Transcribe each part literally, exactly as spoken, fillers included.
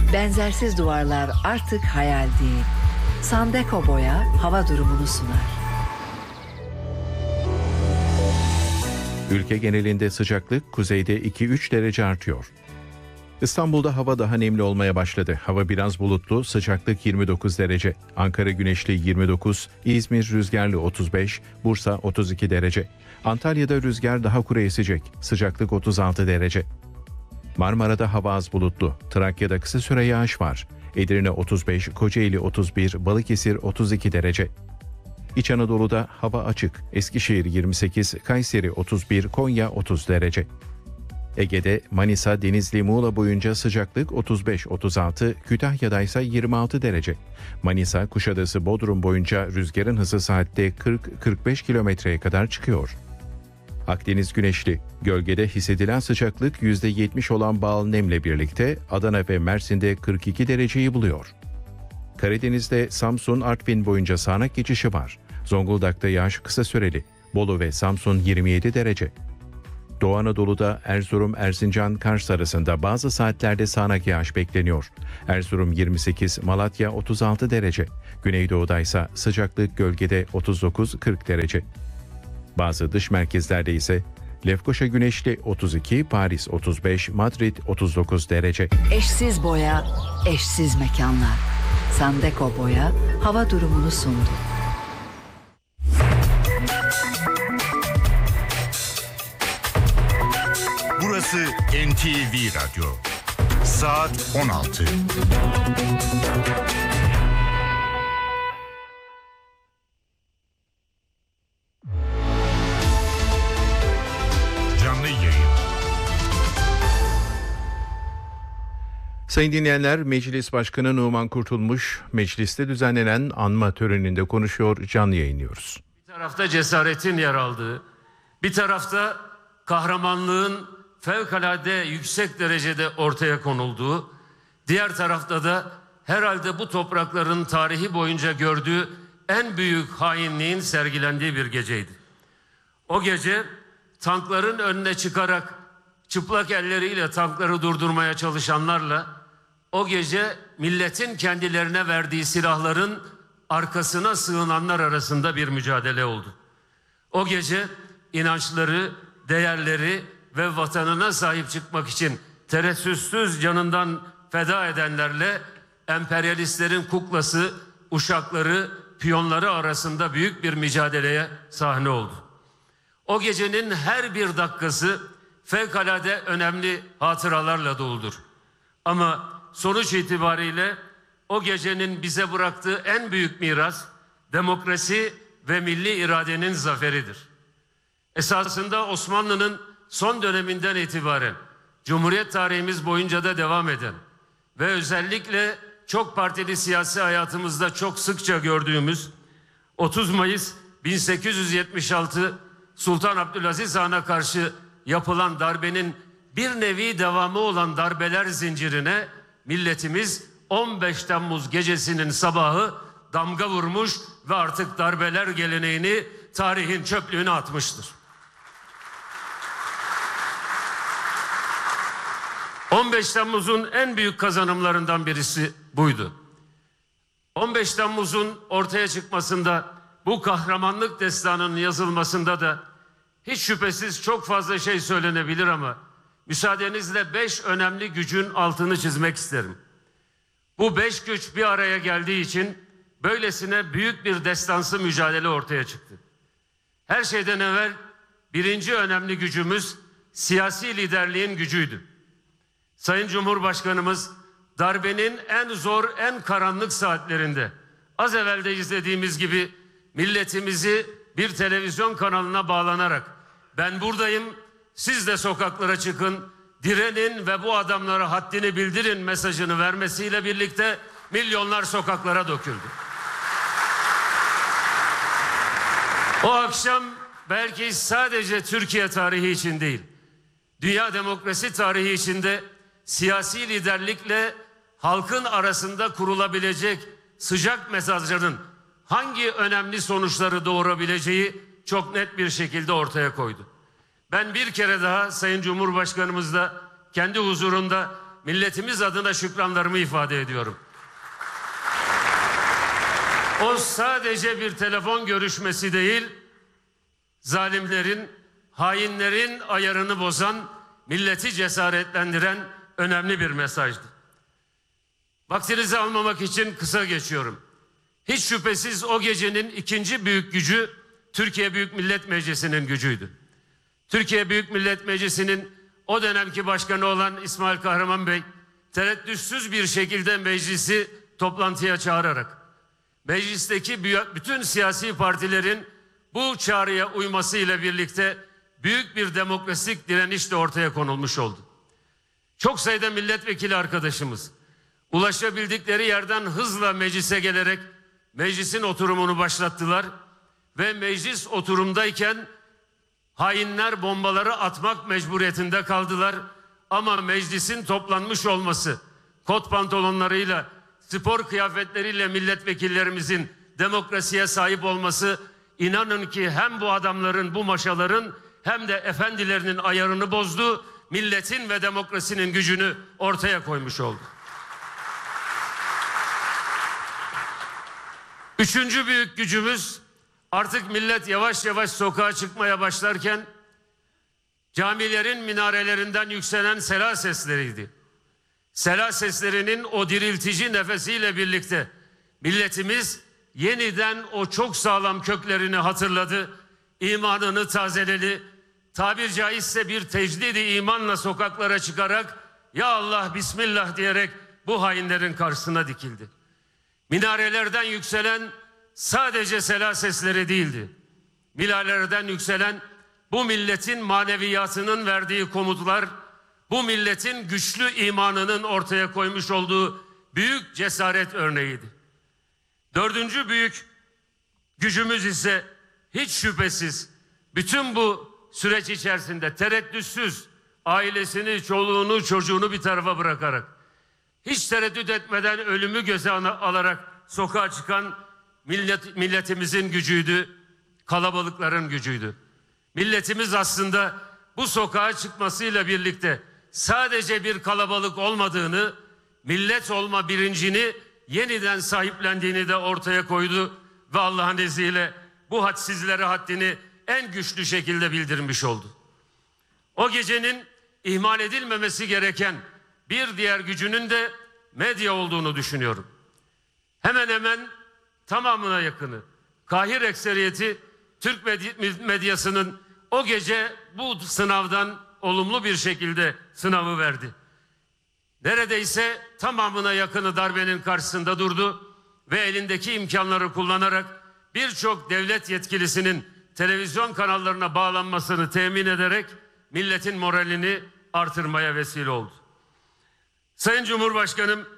Benzersiz duvarlar artık hayal değil. Sandeko Boya hava durumunu sunar. Ülke genelinde sıcaklık kuzeyde iki üç derece artıyor. İstanbul'da hava daha nemli olmaya başladı. Hava biraz bulutlu, sıcaklık yirmi dokuz derece. Ankara güneşli yirmi dokuz, İzmir rüzgarlı otuz beş, Bursa otuz iki derece. Antalya'da rüzgar daha kuru esecek, sıcaklık otuz altı derece. Marmara'da hava az bulutlu, Trakya'da kısa süre yağış var. Edirne otuz beş, Kocaeli otuz bir, Balıkesir otuz iki derece. İç Anadolu'da hava açık, Eskişehir yirmi sekiz, Kayseri otuz bir, Konya otuz derece. Ege'de Manisa, Denizli, Muğla boyunca sıcaklık otuz beş otuz altı, Kütahya'da ise yirmi altı derece. Manisa, Kuşadası, Bodrum boyunca rüzgarın hızı saatte kırk kırk beş kilometreye kadar çıkıyor. Akdeniz güneşli, gölgede hissedilen sıcaklık yüzde yetmiş olan bağıl nemle birlikte Adana ve Mersin'de kırk iki dereceyi buluyor. Karadeniz'de Samsun, Artvin boyunca sağanak geçişi var. Zonguldak'ta yağış kısa süreli, Bolu ve Samsun yirmi yedi derece. Doğu Anadolu'da Erzurum, Erzincan, Kars arasında bazı saatlerde sağanak yağış bekleniyor. Erzurum yirmi sekiz, Malatya otuz altı derece. Güneydoğu'da ise sıcaklık gölgede otuz dokuz kırk derece. Bazı dış merkezlerde ise Lefkoşa güneşli otuz iki, Paris otuz beş, Madrid otuz dokuz derece. Eşsiz boya, eşsiz mekanlar. Sandeko Boya hava durumunu sundu. Burası N T V Radyo. Saat on altı. Canlı yayın. Sayın dinleyenler, Meclis Başkanı Numan Kurtulmuş, mecliste düzenlenen anma töreninde konuşuyor, canlı yayınlıyoruz. Bir tarafta cesaretin yer aldığı, bir tarafta kahramanlığın fevkalade yüksek derecede ortaya konulduğu, diğer tarafta da herhalde bu toprakların tarihi boyunca gördüğü en büyük hainliğin sergilendiği bir geceydi. O gece tankların önüne çıkarak çıplak elleriyle tankları durdurmaya çalışanlarla, o gece milletin kendilerine verdiği silahların arkasına sığınanlar arasında bir mücadele oldu. O gece inançları, değerleri ve vatanına sahip çıkmak için tereddütsüz canından feda edenlerle emperyalistlerin kuklası, uşakları, piyonları arasında büyük bir mücadeleye sahne oldu. O gecenin her bir dakikası fevkalade önemli hatıralarla doludur. Ama sonuç itibariyle o gecenin bize bıraktığı en büyük miras demokrasi ve milli iradenin zaferidir. Esasında Osmanlı'nın son döneminden itibaren Cumhuriyet tarihimiz boyunca da devam eden ve özellikle çok partili siyasi hayatımızda çok sıkça gördüğümüz otuz Mayıs bin sekiz yüz yetmiş altı Sultan Abdülaziz Han'a karşı yapılan darbenin bir nevi devamı olan darbeler zincirine milletimiz on beş Temmuz gecesinin sabahı damga vurmuş ve artık darbeler geleneğini tarihin çöplüğüne atmıştır. on beş Temmuz'un en büyük kazanımlarından birisi buydu. on beş Temmuz'un ortaya çıkmasında, bu kahramanlık destanının yazılmasında da hiç şüphesiz çok fazla şey söylenebilir ama müsaadenizle beş önemli gücün altını çizmek isterim. Bu beş güç bir araya geldiği için böylesine büyük bir destansı mücadele ortaya çıktı. Her şeyden evvel birinci önemli gücümüz siyasi liderliğin gücüydü. Sayın Cumhurbaşkanımız darbenin en zor, en karanlık saatlerinde az evvel de izlediğimiz gibi milletimizi bir televizyon kanalına bağlanarak ben buradayım, siz de sokaklara çıkın, direnin ve bu adamlara haddini bildirin mesajını vermesiyle birlikte milyonlar sokaklara döküldü. O akşam belki sadece Türkiye tarihi için değil, dünya demokrasi tarihi içinde siyasi liderlikle halkın arasında kurulabilecek sıcak mesajların hangi önemli sonuçları doğurabileceği çok net bir şekilde ortaya koydu. Ben bir kere daha Sayın Cumhurbaşkanımızla kendi huzurunda milletimiz adına şükranlarımı ifade ediyorum. O sadece bir telefon görüşmesi değil, zalimlerin, hainlerin ayarını bozan, milleti cesaretlendiren önemli bir mesajdı. Vaktinizi almamak için kısa geçiyorum. Hiç şüphesiz o gecenin ikinci büyük gücü Türkiye Büyük Millet Meclisi'nin gücüydü. Türkiye Büyük Millet Meclisi'nin o dönemki başkanı olan İsmail Kahraman Bey tereddütsüz bir şekilde meclisi toplantıya çağırarak meclisteki bütün siyasi partilerin bu çağrıya uymasıyla birlikte büyük bir demokratik direniş de ortaya konulmuş oldu. Çok sayıda milletvekili arkadaşımız ulaşabildikleri yerden hızla meclise gelerek meclisin oturumunu başlattılar ve meclis oturumdayken hainler bombaları atmak mecburiyetinde kaldılar. Ama meclisin toplanmış olması, kot pantolonlarıyla, spor kıyafetleriyle milletvekillerimizin demokrasiye sahip olması, inanın ki hem bu adamların, bu maşaların hem de efendilerinin ayarını bozdu, milletin ve demokrasinin gücünü ortaya koymuş oldu. Üçüncü büyük gücümüz, artık millet yavaş yavaş sokağa çıkmaya başlarken camilerin minarelerinden yükselen sela sesleriydi. Sela seslerinin o diriltici nefesiyle birlikte milletimiz yeniden o çok sağlam köklerini hatırladı, imanını tazeledi, tabir caizse bir tecdidi imanla sokaklara çıkarak ya Allah Bismillah diyerek bu hainlerin karşısına dikildi. Minarelerden yükselen sadece sela sesleri değildi. Minarelerden yükselen bu milletin maneviyatının verdiği komutlar, bu milletin güçlü imanının ortaya koymuş olduğu büyük cesaret örneğiydi. Dördüncü büyük gücümüz ise hiç şüphesiz bütün bu süreç içerisinde tereddütsüz ailesini, çoluğunu, çocuğunu bir tarafa bırakarak, hiç tereddüt etmeden ölümü göze alarak sokağa çıkan millet, milletimizin gücüydü, kalabalıkların gücüydü. Milletimiz aslında bu sokağa çıkmasıyla birlikte sadece bir kalabalık olmadığını, millet olma bilincini yeniden sahiplendiğini de ortaya koydu ve Allah'ın izniyle bu hadsizlere haddini en güçlü şekilde bildirmiş oldu. O gecenin ihmal edilmemesi gereken bir diğer gücünün de medya olduğunu düşünüyorum. Hemen hemen tamamına yakını, kahir ekseriyeti Türk medyasının o gece bu sınavdan olumlu bir şekilde sınavı verdi. Neredeyse tamamına yakını darbenin karşısında durdu ve elindeki imkanları kullanarak birçok devlet yetkilisinin televizyon kanallarına bağlanmasını temin ederek milletin moralini artırmaya vesile oldu. Sayın Cumhurbaşkanım,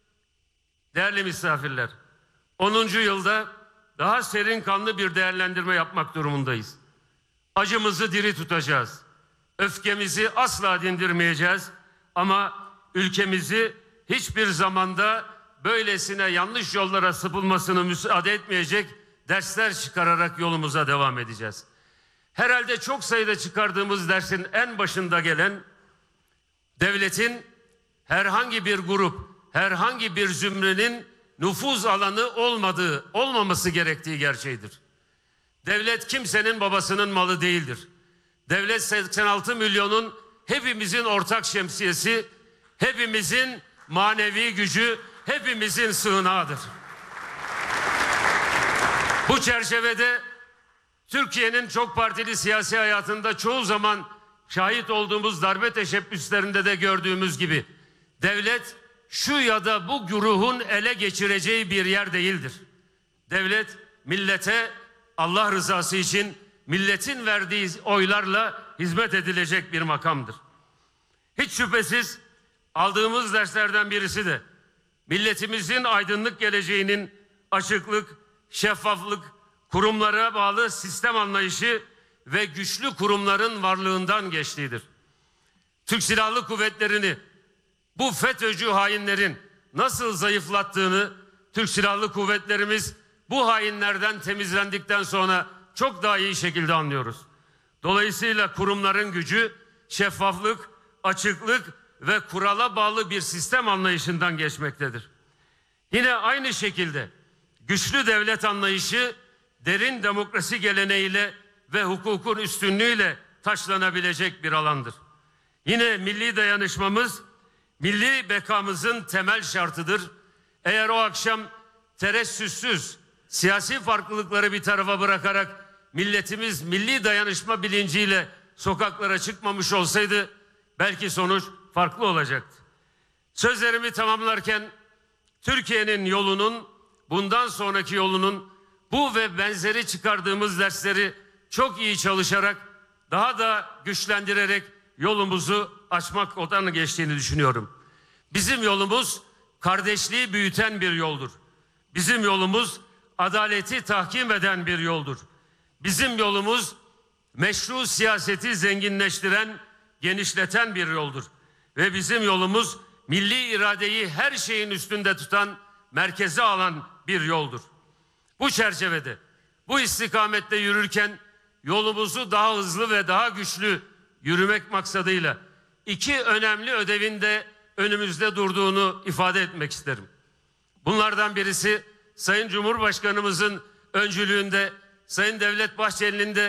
değerli misafirler, onuncu yılda daha serin kanlı bir değerlendirme yapmak durumundayız. Acımızı diri tutacağız. Öfkemizi asla dindirmeyeceğiz. Ama ülkemizi hiçbir zamanda böylesine yanlış yollara sapılmasını müsaade etmeyecek dersler çıkararak yolumuza devam edeceğiz. Herhalde çok sayıda çıkardığımız dersin en başında gelen devletin herhangi bir grup, herhangi bir zümrenin nüfuz alanı olmadığı, olmaması gerektiği gerçeğidir. Devlet kimsenin babasının malı değildir. Devlet seksen altı milyonun hepimizin ortak şemsiyesi, hepimizin manevi gücü, hepimizin sığınağıdır. Bu çerçevede Türkiye'nin çok partili siyasi hayatında çoğu zaman şahit olduğumuz darbe teşebbüslerinde de gördüğümüz gibi devlet şu ya da bu güruhun ele geçireceği bir yer değildir. Devlet millete Allah rızası için milletin verdiği oylarla hizmet edilecek bir makamdır. Hiç şüphesiz aldığımız derslerden birisi de milletimizin aydınlık geleceğinin açıklık, şeffaflık, kurumlara bağlı sistem anlayışı ve güçlü kurumların varlığından geçtiğidir. Türk Silahlı Kuvvetleri'ni bu FETÖ'cü hainlerin nasıl zayıflattığını Türk Silahlı Kuvvetlerimiz bu hainlerden temizlendikten sonra çok daha iyi şekilde anlıyoruz. Dolayısıyla kurumların gücü, şeffaflık, açıklık ve kurala bağlı bir sistem anlayışından geçmektedir. Yine aynı şekilde güçlü devlet anlayışı derin demokrasi geleneğiyle ve hukukun üstünlüğüyle taşlanabilecek bir alandır. Yine milli dayanışmamız milli bekamızın temel şartıdır. Eğer o akşam tereddütsüz siyasi farklılıkları bir tarafa bırakarak milletimiz milli dayanışma bilinciyle sokaklara çıkmamış olsaydı belki sonuç farklı olacaktı. Sözlerimi tamamlarken Türkiye'nin yolunun, bundan sonraki yolunun bu ve benzeri çıkardığımız dersleri çok iyi çalışarak, daha da güçlendirerek yolumuzu açmak odan geçtiğini düşünüyorum. Bizim yolumuz kardeşliği büyüten bir yoldur. Bizim yolumuz adaleti tahkim eden bir yoldur. Bizim yolumuz meşru siyaseti zenginleştiren, genişleten bir yoldur. Ve bizim yolumuz milli iradeyi her şeyin üstünde tutan, merkeze alan bir yoldur. Bu çerçevede, bu istikamette yürürken yolumuzu daha hızlı ve daha güçlü yürümek maksadıyla iki önemli ödevin de önümüzde durduğunu ifade etmek isterim. Bunlardan birisi Sayın Cumhurbaşkanımızın öncülüğünde, Sayın Devlet Bahçeli'nin de